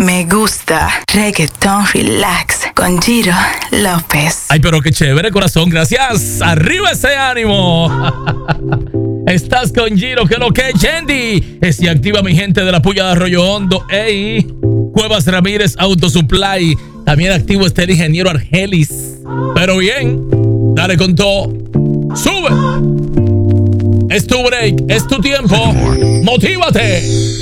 Me gusta Reggaeton Relax con Giro López. Ay, pero qué chévere, corazón. Gracias. Arriba ese ánimo. Estás con Giro, que lo que es, Yendi. Y activa mi gente de la Puya de Arroyo Hondo. Ey. Cuevas Ramírez Autosupply. También activo está el ingeniero Argelis. Pero bien, dale con todo. Sube. Es tu break, es tu tiempo. Motívate.